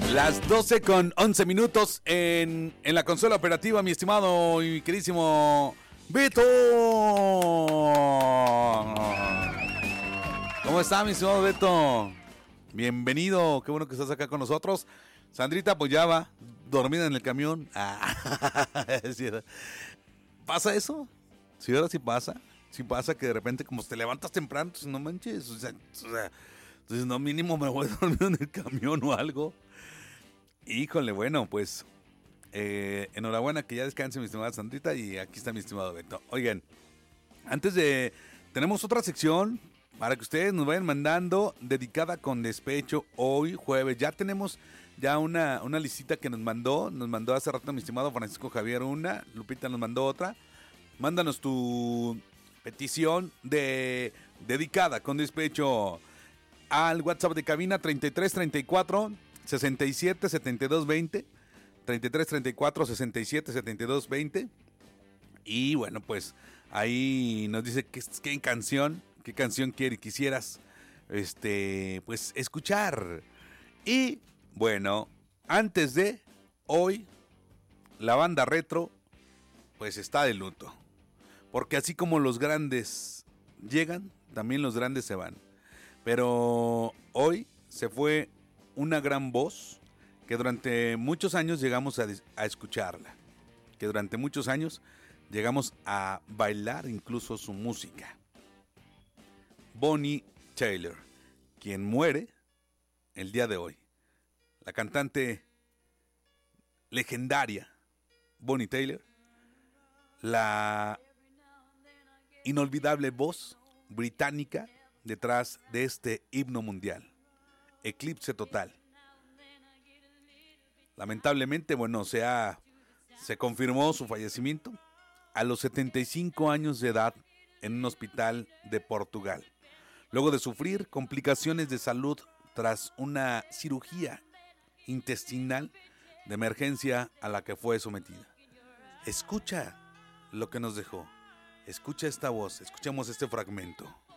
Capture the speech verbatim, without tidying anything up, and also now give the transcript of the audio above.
Las doce con once minutos en, en la consola operativa, mi estimado y mi queridísimo Beto. ¿Cómo está, mi estimado Beto? Bienvenido, qué bueno que estás acá con nosotros. Sandrita, pues ya va, dormida en el camión. Ah, es cierto. ¿Pasa eso? Sí, ahora sí pasa. Sí pasa que de repente, como te levantas temprano, pues no manches. O sea, o sea, entonces no, mínimo me voy a dormir en el camión o algo. Híjole, bueno, pues eh, enhorabuena, que ya descanse mi estimada Sandrita, y aquí está mi estimado Beto. Oigan, antes de... tenemos otra sección para que ustedes nos vayan mandando, dedicada con despecho, hoy jueves. Ya tenemos ya una, una listita que nos mandó, nos mandó hace rato mi estimado Francisco Javier una, Lupita nos mandó otra. Mándanos tu petición de dedicada con despecho al WhatsApp de cabina treinta y tres treinta y cuatro sesenta y siete setenta y dos veinte, treinta y tres treinta y cuatro sesenta y siete setenta y dos veinte. Y bueno, pues ahí nos dice qué, qué canción, qué canción quiere, quisieras este pues escuchar. Y bueno, antes de hoy, la banda Retro pues está de luto, porque así como los grandes llegan, también los grandes se van. Pero hoy se fue una gran voz que durante muchos años llegamos a, a escucharla, que durante muchos años llegamos a bailar incluso su música. Bonnie Tyler, quien muere el día de hoy. La cantante legendaria Bonnie Tyler, la inolvidable voz británica detrás de este himno mundial, Eclipse Total. Lamentablemente, bueno, se, ha, se confirmó su fallecimiento a los setenta y cinco años de edad en un hospital de Portugal, luego de sufrir complicaciones de salud tras una cirugía intestinal de emergencia a la que fue sometida. Escucha lo que nos dejó, escucha esta voz, escuchemos este fragmento.